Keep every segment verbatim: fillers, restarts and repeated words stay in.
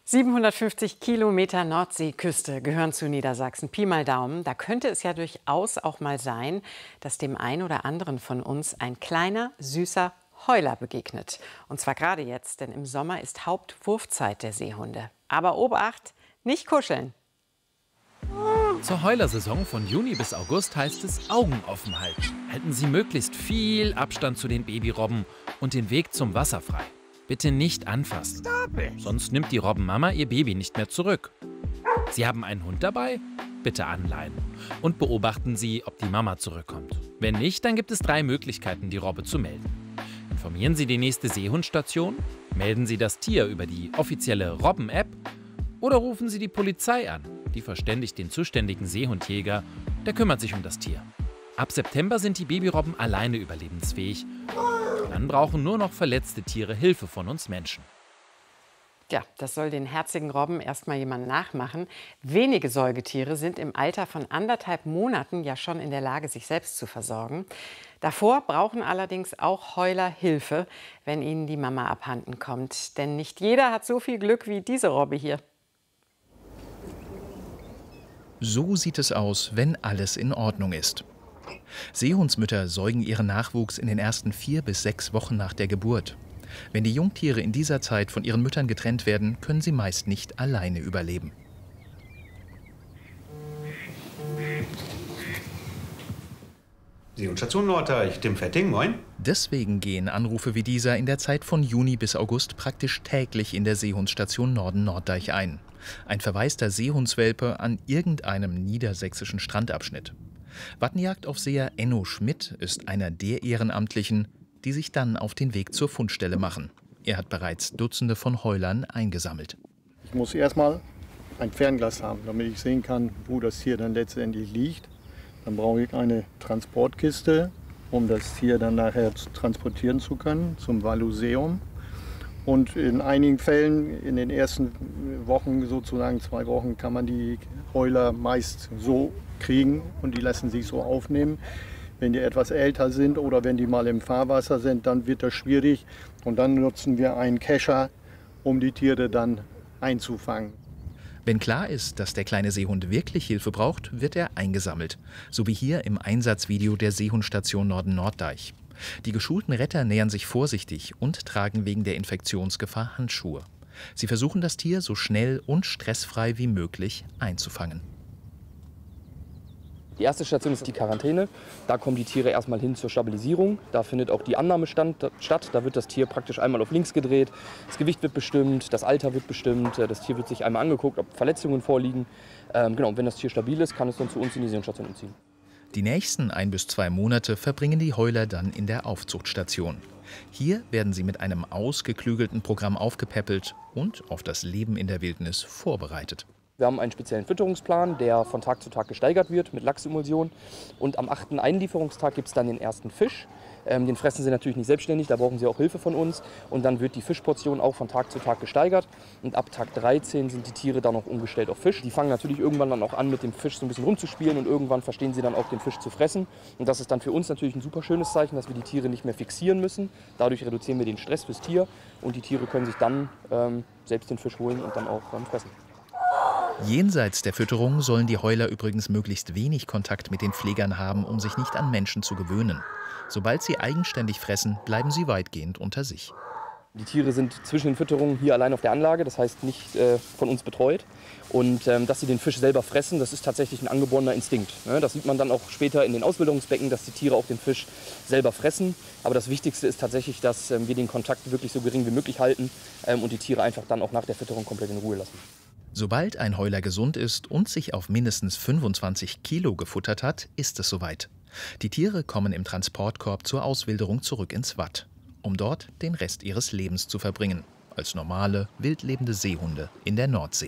siebenhundertfünfzig Kilometer Nordseeküste gehören zu Niedersachsen. Pi mal Daumen. Da könnte es ja durchaus auch mal sein, dass dem einen oder anderen von uns ein kleiner, süßer Heuler begegnet. Und zwar gerade jetzt, denn im Sommer ist Hauptwurfzeit der Seehunde. Aber Obacht, nicht kuscheln. Zur Heulersaison von Juni bis August heißt es Augen offen halten. Halten Sie möglichst viel Abstand zu den Babyrobben und den Weg zum Wasser frei. Bitte nicht anfassen, sonst nimmt die Robbenmama ihr Baby nicht mehr zurück. Sie haben einen Hund dabei? Bitte anleihen. Und beobachten Sie, ob die Mama zurückkommt. Wenn nicht, dann gibt es drei Möglichkeiten, die Robbe zu melden. Informieren Sie die nächste Seehundstation, melden Sie das Tier über die offizielle Robben-App oder rufen Sie die Polizei an. Die verständigt den zuständigen Seehundjäger, der kümmert sich um das Tier. Ab September sind die Babyrobben alleine überlebensfähig. Dann brauchen nur noch verletzte Tiere Hilfe von uns Menschen. Ja, das soll den herzigen Robben erst mal jemand nachmachen. Wenige Säugetiere sind im Alter von anderthalb Monaten ja schon in der Lage, sich selbst zu versorgen. Davor brauchen allerdings auch Heuler Hilfe, wenn ihnen die Mama abhanden kommt. Denn nicht jeder hat so viel Glück wie diese Robbe hier. So sieht es aus, wenn alles in Ordnung ist. Seehundsmütter säugen ihren Nachwuchs in den ersten vier bis sechs Wochen nach der Geburt. Wenn die Jungtiere in dieser Zeit von ihren Müttern getrennt werden, können sie meist nicht alleine überleben. Seehundstation Norddeich, Tim Fetting, moin. Deswegen gehen Anrufe wie dieser in der Zeit von Juni bis August praktisch täglich in der Seehundstation Norden Norddeich ein. Ein verwaister Seehundswelpe an irgendeinem niedersächsischen Strandabschnitt. Wattenjagdaufseher Enno Schmidt ist einer der Ehrenamtlichen, die sich dann auf den Weg zur Fundstelle machen. Er hat bereits Dutzende von Heulern eingesammelt. Ich muss erstmal ein Fernglas haben, damit ich sehen kann, wo das Tier dann letztendlich liegt. Dann brauche ich eine Transportkiste, um das Tier dann nachher transportieren zu können zum Valuseum. Und in einigen Fällen, in den ersten Wochen, sozusagen zwei Wochen, kann man die Heuler meist so kriegen und die lassen sich so aufnehmen. Wenn die etwas älter sind oder wenn die mal im Fahrwasser sind, dann wird das schwierig. Und dann nutzen wir einen Kescher, um die Tiere dann einzufangen. Wenn klar ist, dass der kleine Seehund wirklich Hilfe braucht, wird er eingesammelt. So wie hier im Einsatzvideo der Seehundstation Norden Norddeich. Die geschulten Retter nähern sich vorsichtig und tragen wegen der Infektionsgefahr Handschuhe. Sie versuchen, das Tier so schnell und stressfrei wie möglich einzufangen. Die erste Station ist die Quarantäne. Da kommen die Tiere erstmal hin zur Stabilisierung. Da findet auch die Annahme stand, statt. Da wird das Tier praktisch einmal auf links gedreht. Das Gewicht wird bestimmt, das Alter wird bestimmt. Das Tier wird sich einmal angeguckt, ob Verletzungen vorliegen. Ähm, genau, und wenn das Tier stabil ist, kann es dann zu uns in die Seehundstation umziehen. Die nächsten ein bis zwei Monate verbringen die Heuler dann in der Aufzuchtstation. Hier werden sie mit einem ausgeklügelten Programm aufgepäppelt und auf das Leben in der Wildnis vorbereitet. Wir haben einen speziellen Fütterungsplan, der von Tag zu Tag gesteigert wird mit Lachsemulsion. Und am achten Einlieferungstag gibt es dann den ersten Fisch. Ähm, den fressen sie natürlich nicht selbstständig, da brauchen sie auch Hilfe von uns. Und dann wird die Fischportion auch von Tag zu Tag gesteigert. Und ab Tag dreizehn sind die Tiere dann auch umgestellt auf Fisch. Die fangen natürlich irgendwann dann auch an, mit dem Fisch so ein bisschen rumzuspielen. Und irgendwann verstehen sie dann auch, den Fisch zu fressen. Und das ist dann für uns natürlich ein super schönes Zeichen, dass wir die Tiere nicht mehr fixieren müssen. Dadurch reduzieren wir den Stress fürs Tier. Und die Tiere können sich dann ähm, selbst den Fisch holen und dann auch ähm, fressen. Jenseits der Fütterung sollen die Heuler übrigens möglichst wenig Kontakt mit den Pflegern haben, um sich nicht an Menschen zu gewöhnen. Sobald sie eigenständig fressen, bleiben sie weitgehend unter sich. Die Tiere sind zwischen den Fütterungen hier allein auf der Anlage, das heißt nicht äh, von uns betreut. Und ähm, dass sie den Fisch selber fressen, das ist tatsächlich ein angeborener Instinkt. Ne? Das sieht man dann auch später in den Ausbildungsbecken, dass die Tiere auch den Fisch selber fressen. Aber das Wichtigste ist tatsächlich, dass ähm, wir den Kontakt wirklich so gering wie möglich halten ähm, und die Tiere einfach dann auch nach der Fütterung komplett in Ruhe lassen. Sobald ein Heuler gesund ist und sich auf mindestens fünfundzwanzig Kilo gefuttert hat, ist es soweit. Die Tiere kommen im Transportkorb zur Auswilderung zurück ins Watt, um dort den Rest ihres Lebens zu verbringen, als normale, wildlebende Seehunde in der Nordsee.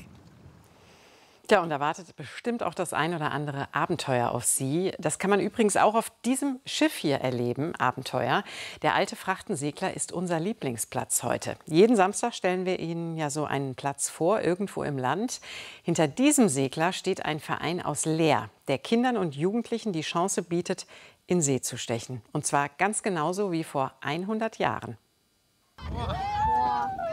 Ja, und da wartet bestimmt auch das ein oder andere Abenteuer auf Sie. Das kann man übrigens auch auf diesem Schiff hier erleben, Abenteuer. Der alte Frachtensegler ist unser Lieblingsplatz heute. Jeden Samstag stellen wir Ihnen ja so einen Platz vor, irgendwo im Land. Hinter diesem Segler steht ein Verein aus Leer, der Kindern und Jugendlichen die Chance bietet, in See zu stechen. Und zwar ganz genauso wie vor hundert Jahren. Boah.